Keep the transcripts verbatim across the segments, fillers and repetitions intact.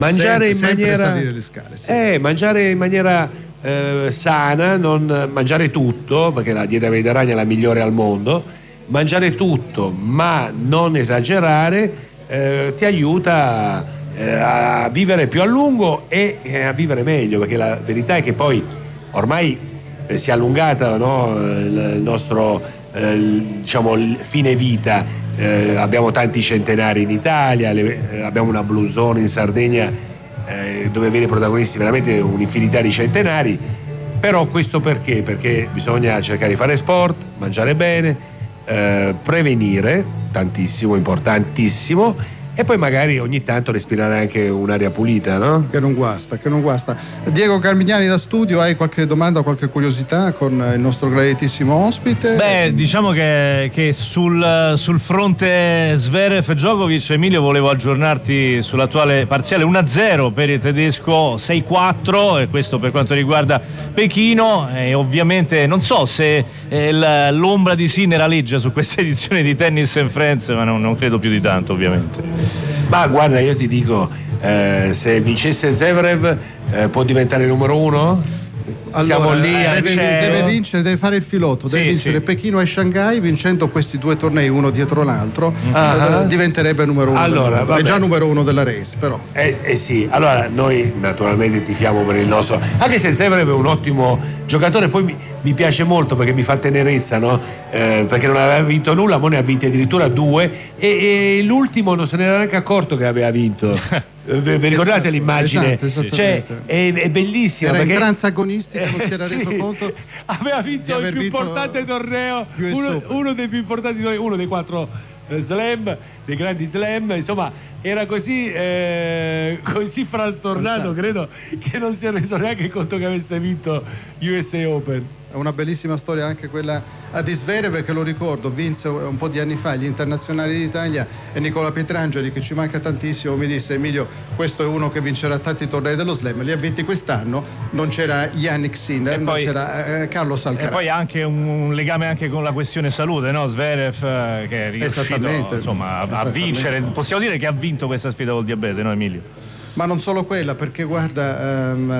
Mangiare sempre, in maniera sempre salire le scale, sì. eh, mangiare in maniera eh, sana, non mangiare tutto, perché la dieta mediterranea è la migliore al mondo. Mangiare tutto, ma non esagerare, eh, ti aiuta eh, a vivere più a lungo e eh, a vivere meglio, perché la verità è che poi ormai eh, si è allungata, no, il nostro eh, diciamo il fine vita. Eh, abbiamo tanti centenari in Italia, le, eh, abbiamo una blue zone in Sardegna eh, dove vede protagonisti veramente un'infinità di centenari. Però questo perché? Perché bisogna cercare di fare sport, mangiare bene, eh, prevenire, tantissimo, importantissimo, e poi magari ogni tanto respirare anche un'aria pulita, no? Che non guasta, che non guasta. Diego Carmignani da studio, hai qualche domanda, qualche curiosità con il nostro graditissimo ospite? Beh, diciamo che, che sul, sul fronte Zverev-Djokovic, Emilio, volevo aggiornarti sull'attuale parziale uno a zero per il tedesco, sei quattro, e questo per quanto riguarda Pechino. E ovviamente non so se eh, l'ombra di Sinner aleggia su questa edizione di Tennis and Friends, ma non, non credo più di tanto, ovviamente. Ma guarda, io ti dico, eh, se vincesse Zverev eh, può diventare il numero uno? Allora, Siamo lì eh, al deve, cielo. deve vincere, deve fare il filotto, deve Sì, vincere sì. Pechino e Shanghai, vincendo questi due tornei uno dietro l'altro, Ah. eh, diventerebbe numero uno. Allora, del mondo. È vabbè. già numero uno della race, però. Eh, eh sì, allora noi naturalmente tifiamo per il nostro, anche se Zverev è un ottimo giocatore, poi mi, mi piace molto perché mi fa tenerezza, no? Eh, perché non aveva vinto nulla, ma ne ha vinti addirittura due, e, e l'ultimo non se n'era neanche accorto che aveva vinto. Eh, Vi ricordate Esatto, l'immagine? esatto, Cioè, esattamente. è, è bellissima. Era perché in gran agonistica, non Eh, si era sì. reso conto Aveva di vinto aver il più vinto importante torneo, U S uno, Open. uno dei più importanti tornei, uno dei quattro eh, slam, dei grandi slam, insomma era così eh, così frastornato, credo, che non si è reso neanche conto che avesse vinto U S Open. È una bellissima storia anche quella di Zverev, che lo ricordo vinse un po' di anni fa gli internazionali d'Italia, e Nicola Pietrangeli, che ci manca tantissimo, mi disse: Emilio, questo è uno che vincerà tanti tornei dello slam. Li ha vinti quest'anno, non c'era Yannick Sinner, E non poi- c'era eh, Carlos E Alcaraz. poi anche un, un legame anche con la questione salute, no? Zverev eh, che è riuscito, Esattamente. insomma, a, a Esattamente. vincere. Possiamo dire che ha vinto questa sfida col diabete, no, Emilio? Ma non solo quella, perché guarda, ehm,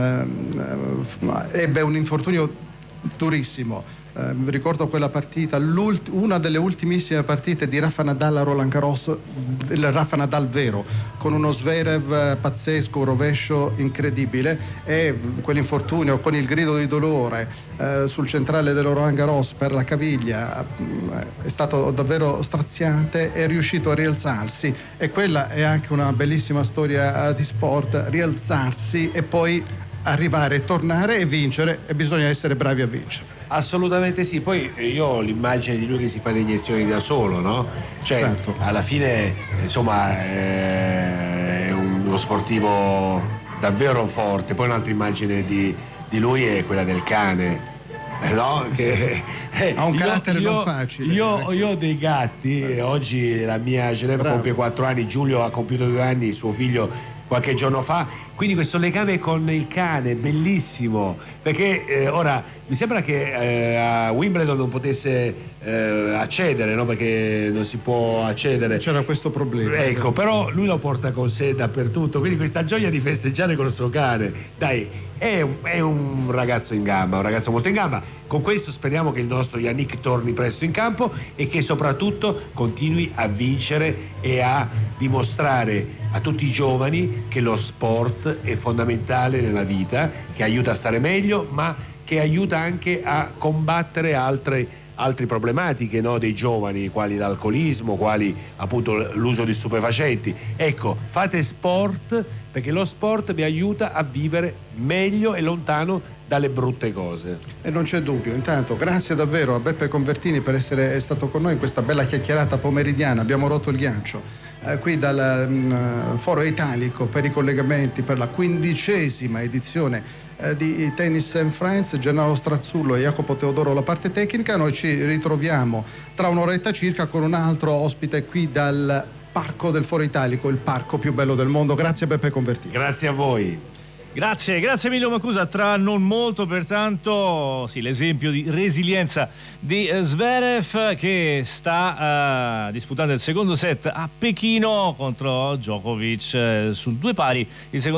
ehm, ebbe un infortunio durissimo. Eh, ricordo quella partita, una delle ultimissime partite di Rafa Nadal a Roland Garros, il Rafa Nadal vero, con uno Zverev pazzesco, un rovescio incredibile, e quell'infortunio con il grido di dolore eh, sul centrale del Roland Garros per la caviglia eh, è stato davvero straziante. È riuscito a rialzarsi, e quella è anche una bellissima storia eh, di sport: rialzarsi e poi arrivare, tornare e vincere, e bisogna essere bravi a vincere. Assolutamente sì, poi io ho l'immagine di lui che si fa le iniezioni da solo, no? Cioè, Esatto. alla fine, insomma, eh, è uno sportivo davvero forte. Poi un'altra immagine di, di lui è quella del cane, eh, no? Che, eh, Ha un io- carattere io, non facile. Io, io ho dei gatti, e oggi la mia Geneva Bravo. compie quattro anni, Giulio ha compiuto due anni, suo figlio qualche giorno fa, quindi questo legame con il cane è bellissimo, perché eh, ora mi sembra che eh, a Wimbledon non potesse eh, accedere, no? Perché non si può accedere. C'era questo problema. Ecco, però lui lo porta con sé dappertutto, quindi questa gioia di festeggiare con il suo cane, dai, è un, è un ragazzo in gamba, un ragazzo molto in gamba. Con questo speriamo che il nostro Yannick torni presto in campo e che soprattutto continui a vincere e a dimostrare a tutti i giovani che lo sport è fondamentale nella vita, che aiuta a stare meglio, ma che aiuta anche a combattere altre altre problematiche, no, dei giovani, quali l'alcolismo, quali appunto l'uso di stupefacenti. Ecco, fate sport, perché lo sport vi aiuta a vivere meglio e lontano dalle brutte cose. E non c'è dubbio. Intanto grazie davvero a Beppe Convertini per essere stato con noi in questa bella chiacchierata pomeridiana. Abbiamo rotto il ghiaccio eh, qui dal um, Foro Italico per i collegamenti per la quindicesima edizione eh, di Tennis and Friends. Gennaro Strazzullo e Jacopo Teodoro la parte tecnica. Noi ci ritroviamo tra un'oretta circa con un altro ospite qui dal Parco del Foro Italico, il parco più bello del mondo. Grazie Beppe Convertini. Grazie a voi. Grazie, grazie Emilio Macusa. Tra non molto, pertanto, sì, l'esempio di resilienza di Zverev, che sta uh, disputando il secondo set a Pechino contro Djokovic uh, sul due pari. Il secondo